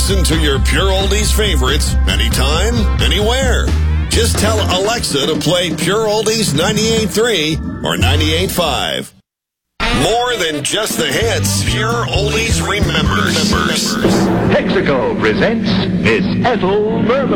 listen to your Pure Oldies favorites anytime, anywhere. Just tell Alexa to play Pure Oldies 98.3 or 98.5. More than just the hits, Pure Oldies remembers. Texaco presents Miss Ethel Merman.